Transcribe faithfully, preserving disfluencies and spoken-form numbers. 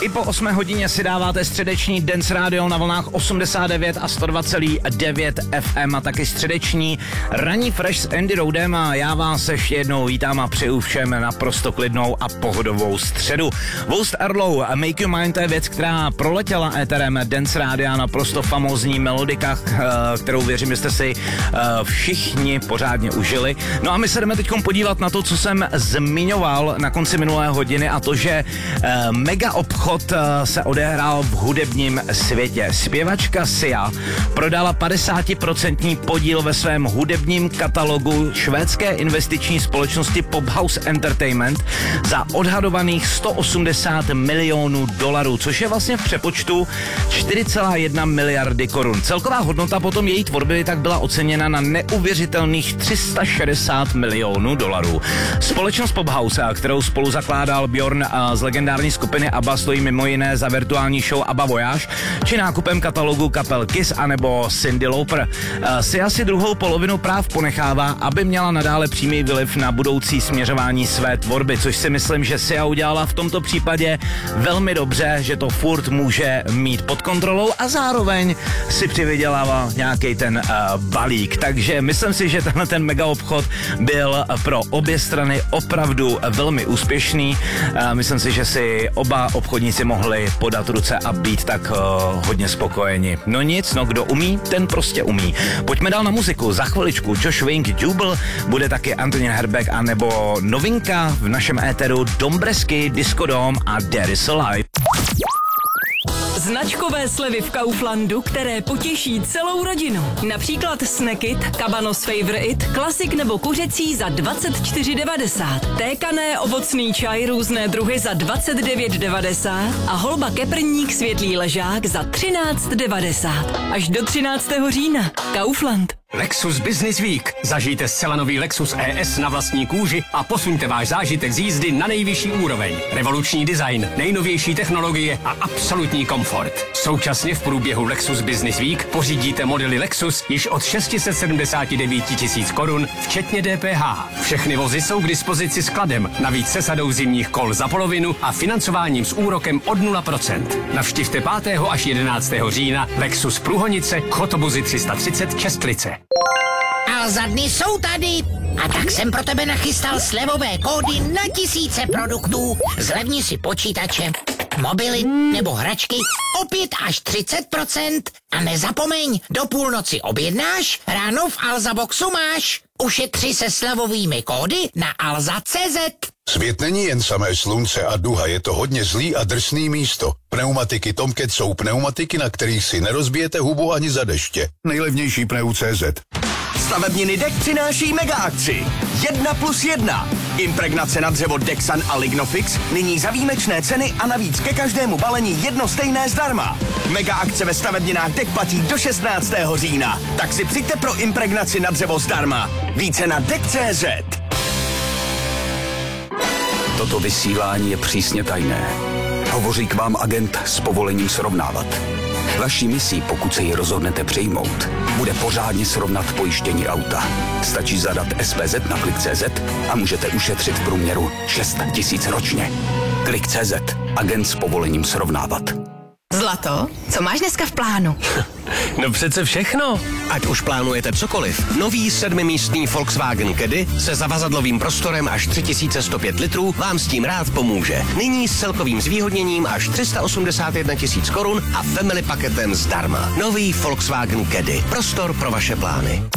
i po osmé hodině si dáváte středeční Dance Radio na vlnách osmdesát devět a sto dva celá devět F M a taky středeční ranní Fresh s Andy Roudem a já vás ještě jednou vítám a přeju všem naprosto klidnou a pohodovou středu. Wost Erlow, Make You Mine, to je věc, která proletěla éterem Dance Radia, naprosto famózní melodika, kterou věřím, že jste si všichni pořádně užili. No a my se jdeme teď podívat na to, co jsem zmiňoval na konci minulé hodiny, a to, že mega obchod se odehrál v hudebním světě. Zpěvačka Sia prodala padesát procent podíl ve svém hudebním katalogu švédské investiční společnosti Pophouse Entertainment za odhadovaných sto osmdesát milionů dolarů, což je vlastně v přepočtu čtyři celá jedna miliardy korun. Celková hodnota potom její tvorby tak byla oceněna na neuvěřitelných tři sta šedesát milionů dolarů. Společnost Pophouse, kterou spolu zakládal Björn z legendární skupiny ABBA, stojí mimo jiné za virtuální show ABBA Voyage či nákupem katalogu kapel Kiss anebo Cyndi Lauper. Sia si druhou polovinu práv ponechává, aby měla nadále přímý vliv na budoucí směřování své tvorby, což si myslím, že Sia udělala v tomto případě velmi dobře, že to furt může mít pod kontrolou a zároveň si přivydělává nějaký ten uh, balík. Takže myslím si, že tenhle ten mega obchod byl pro obě strany opravdu velmi úspěšný. Uh, myslím si, že si oba obchodníci mohli podat ruce a být tak uh, hodně spokojeni. No nic, no kdo umí, ten prostě umí. Pojďme dál na muziku. Za chviličku Josh Wink, Jubel, bude taky Antonín Herbeck a nebo novinka v našem éteru Dombresky, Disco Dome a There is a Life. Značkové slevy v Kauflandu, které potěší celou rodinu. Například Snackit, Cabanos Favorite, klasik nebo kuřecí za dvacet čtyři devadesát. Tékané ovocný čaj různé druhy za dvacet devět devadesát a holba keprník světlý ležák za třináct devadesát. Až do třináctého října. Kaufland. Lexus Business Week. Zažijte zcela nový Lexus E S na vlastní kůži a posuňte váš zážitek z jízdy na nejvyšší úroveň. Revoluční design, nejnovější technologie a absolutní komfort. Současně v průběhu Lexus Business Week pořídíte modely Lexus již od šest set sedmdesát devět tisíc korun, včetně D P H. Všechny vozy jsou k dispozici skladem, navíc se sadou zimních kol za polovinu a financováním s úrokem od nula procent. Navštivte pátého až jedenáctého října Lexus Průhonice, Chotobuzy tři sta třicet Čestlice. A za dny jsou tady. A tak jsem pro tebe nachystal slevové kódy na tisíce produktů. Zlevni si počítače, mobily nebo hračky o pět až třicet procent. A nezapomeň, do půlnoci objednáš, ráno v Alza Boxu máš. Ušetři se slevovými kódy na alza tečka cé zet. Svět není jen samé slunce a duha, je to hodně zlý a drsný místo. Pneumatiky Tomcat jsou pneumatiky, na kterých si nerozbijete hubu ani za deště. Nejlevnější pneu tečka cé zet. Stavebniny Dek přináší mega akci. Jedna plus jedna. Impregnace na dřevo Dexan a Lignofix nyní za výjimečné ceny a navíc ke každému balení jedno stejné zdarma. Mega akce ve stavebninách Dek platí do šestnáctého října. Tak si přijďte pro impregnaci na dřevo zdarma. Více na dek tečka cé zet. Toto vysílání je přísně tajné. Hovoří k vám agent s povolením srovnávat. Vaší misí, pokud se ji rozhodnete přijmout, bude pořádně srovnat pojištění auta. Stačí zadat S P Z na klik tečka cé zet a můžete ušetřit v průměru šest tisíc ročně. klik tečka cé zet. Agent s povolením srovnávat. Zlato, co máš dneska v plánu? No přece všechno. Ať už plánujete cokoliv. Nový sedmimístný Volkswagen Caddy se zavazadlovým prostorem až tři tisíce sto pět litrů vám s tím rád pomůže. Nyní s celkovým zvýhodněním až tři sta osmdesát jedna tisíc korun a family paketem zdarma. Nový Volkswagen Caddy. Prostor pro vaše plány.